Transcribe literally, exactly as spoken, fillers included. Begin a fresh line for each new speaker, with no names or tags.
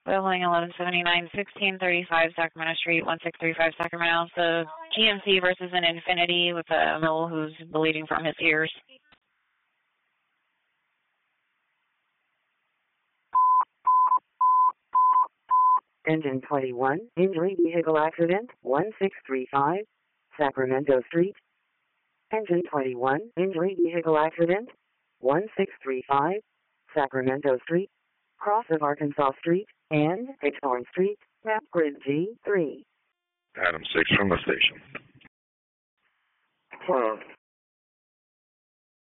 Building eleven seventy-nine, sixteen thirty-five Sacramento Street, one six three five Sacramento. So G M C versus an Infinity with a male who's bleeding from his ears.
Engine twenty-one, injury vehicle accident, one six three five Sacramento Street. Engine twenty-one, injury vehicle accident, one six three five Sacramento Street, cross of Arkansas Street and Pitchhorn Street, map grid G three.
Adam six from the station.
Huh.